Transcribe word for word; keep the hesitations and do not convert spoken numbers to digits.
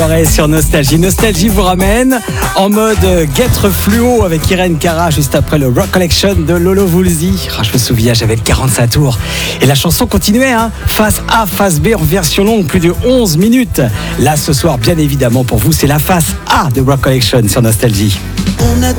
Sur Nostalgie. Nostalgie vous ramène en mode guêtre fluo avec Irène Cara juste après le Rock Collection de Lolo Woolsey. Ah, je me souviens, j'avais le quarante-cinq tours. Et la chanson continuait, hein, face A, face B en version longue, plus de onze minutes. Là, ce soir, bien évidemment, pour vous, c'est la face A de Rock Collection sur Nostalgie. On a